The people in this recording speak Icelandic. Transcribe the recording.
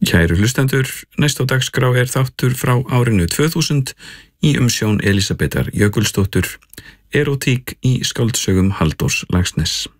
Kæru hlustendur, næst á dagskrá þáttur frá árinu 2000 í umsjón Elísabetar Jökulsdóttur, erótík í skáldsögum Halldórs Laxness.